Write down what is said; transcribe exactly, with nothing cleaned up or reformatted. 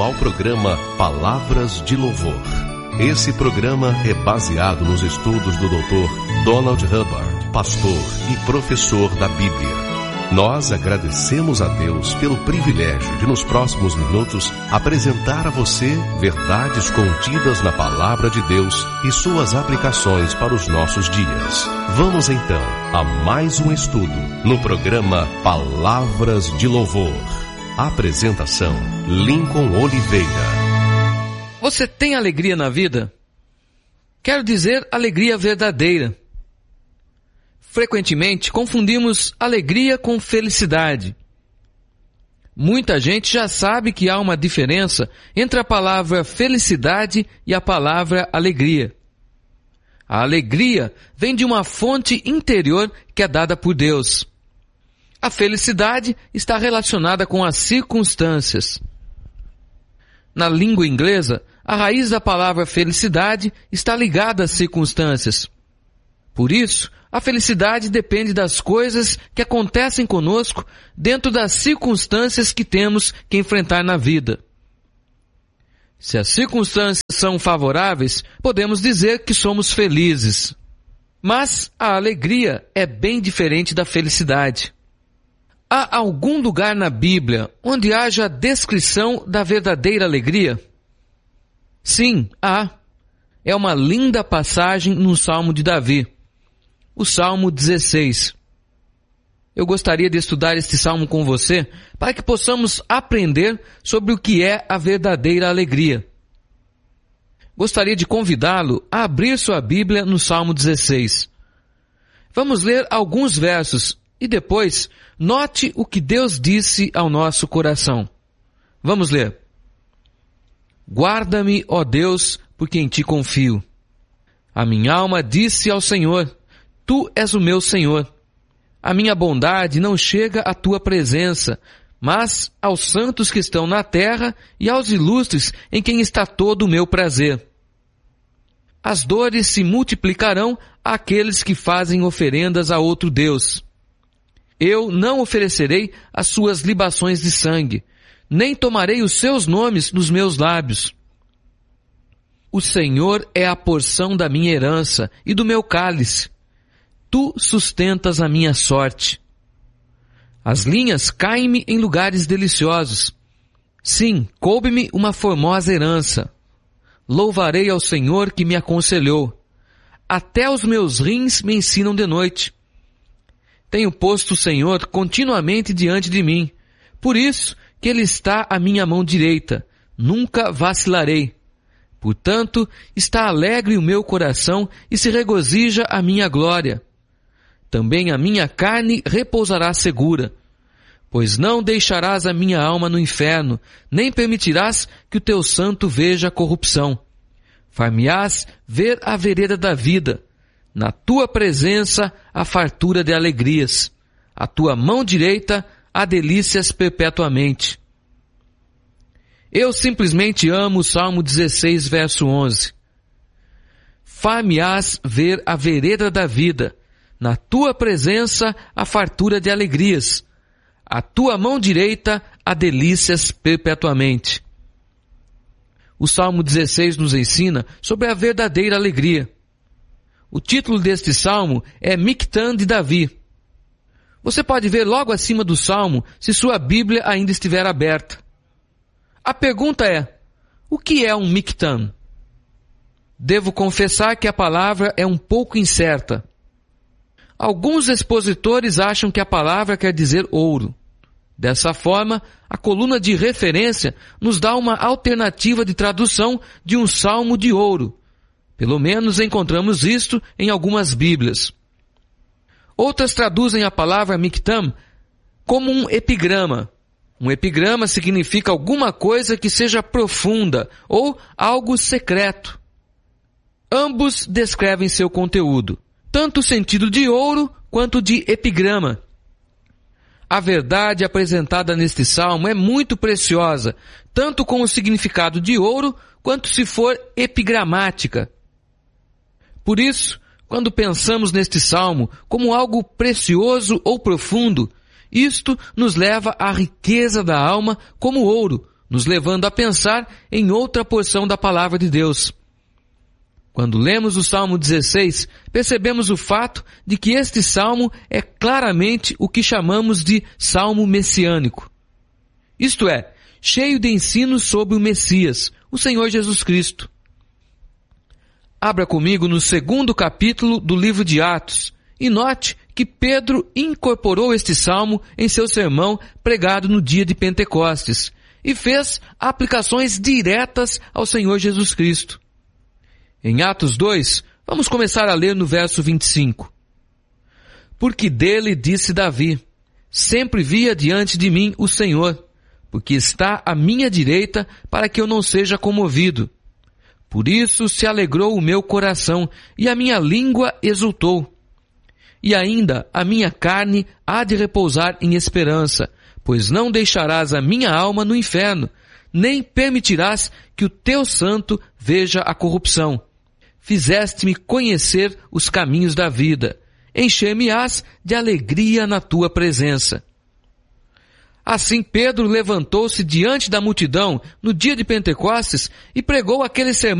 ao programa Palavras de Louvor. Esse programa é baseado nos estudos do doutor Donald Hubbard, pastor e professor da Bíblia. Nós agradecemos a Deus pelo privilégio de, nos próximos minutos, apresentar a você verdades contidas na Palavra de Deus e suas aplicações para os nossos dias. Vamos então a mais um estudo no programa Palavras de Louvor. Apresentação: Lincoln Oliveira. Você tem alegria na vida? Quero dizer alegria verdadeira. Frequentemente confundimos alegria com felicidade. Muita gente já sabe que há uma diferença entre a palavra felicidade e a palavra alegria. A alegria vem de uma fonte interior que é dada por Deus. A felicidade está relacionada com as circunstâncias. Na língua inglesa, a raiz da palavra felicidade está ligada às circunstâncias. Por isso, a felicidade depende das coisas que acontecem conosco dentro das circunstâncias que temos que enfrentar na vida. Se as circunstâncias são favoráveis, podemos dizer que somos felizes. Mas a alegria é bem diferente da felicidade. Há algum lugar na Bíblia onde haja a descrição da verdadeira alegria? Sim, há. É uma linda passagem no Salmo de Davi. O Salmo dezesseis. Eu gostaria de estudar este salmo com você para que possamos aprender sobre o que é a verdadeira alegria. Gostaria de convidá-lo a abrir sua Bíblia no Salmo dezesseis. Vamos ler alguns versos e depois note o que Deus disse ao nosso coração. Vamos ler. Guarda-me, ó Deus, porque em ti confio. A minha alma disse ao Senhor: Tu és o meu Senhor. A minha bondade não chega à tua presença, mas aos santos que estão na terra e aos ilustres em quem está todo o meu prazer. As dores se multiplicarão àqueles que fazem oferendas a outro Deus. Eu não oferecerei as suas libações de sangue, nem tomarei os seus nomes nos meus lábios. O Senhor é a porção da minha herança e do meu cálice. Tu sustentas a minha sorte. As linhas caem-me em lugares deliciosos. Sim, coube-me uma formosa herança. Louvarei ao Senhor que me aconselhou. Até os meus rins me ensinam de noite. Tenho posto o Senhor continuamente diante de mim. Por isso que Ele está à minha mão direita. Nunca vacilarei. Portanto, está alegre o meu coração e se regozija a minha glória. Também a minha carne repousará segura, pois não deixarás a minha alma no inferno, nem permitirás que o teu santo veja a corrupção. Far-me-ás ver a vereda da vida, na tua presença a fartura de alegrias, a tua mão direita há delícias perpetuamente. Eu simplesmente amo o Salmo dezesseis, verso onze. Far-me-ás ver a vereda da vida, na tua presença a fartura de alegrias, a tua mão direita há delícias perpetuamente. O Salmo dezesseis nos ensina sobre a verdadeira alegria. O título deste salmo é Mictã de Davi. Você pode ver logo acima do salmo se sua Bíblia ainda estiver aberta. A pergunta é: o que é um Mictã? Devo confessar que a palavra é um pouco incerta. Alguns expositores acham que a palavra quer dizer ouro. Dessa forma, a coluna de referência nos dá uma alternativa de tradução de um salmo de ouro. Pelo menos encontramos isto em algumas Bíblias. Outras traduzem a palavra Mictã como um epigrama. Um epigrama significa alguma coisa que seja profunda ou algo secreto. Ambos descrevem seu conteúdo, tanto o sentido de ouro quanto de epigrama. A verdade apresentada neste salmo é muito preciosa, tanto com o significado de ouro, quanto se for epigramática. Por isso, quando pensamos neste salmo como algo precioso ou profundo, isto nos leva à riqueza da alma como ouro, nos levando a pensar em outra porção da palavra de Deus. Quando lemos o Salmo dezesseis, percebemos o fato de que este salmo é claramente o que chamamos de salmo messiânico. Isto é, cheio de ensinos sobre o Messias, o Senhor Jesus Cristo. Abra comigo no segundo capítulo do livro de Atos e note que Pedro incorporou este salmo em seu sermão pregado no dia de Pentecostes e fez aplicações diretas ao Senhor Jesus Cristo. Em Atos dois, vamos começar a ler no verso vinte e cinco. Porque dele disse Davi, sempre via diante de mim o Senhor, porque está à minha direita para que eu não seja comovido. Por isso se alegrou o meu coração e a minha língua exultou. E ainda a minha carne há de repousar em esperança, pois não deixarás a minha alma no inferno, nem permitirás que o teu santo veja a corrupção. Fizeste-me conhecer os caminhos da vida, encher-me-ás de alegria na tua presença. Assim Pedro levantou-se diante da multidão no dia de Pentecostes e pregou aquele sermão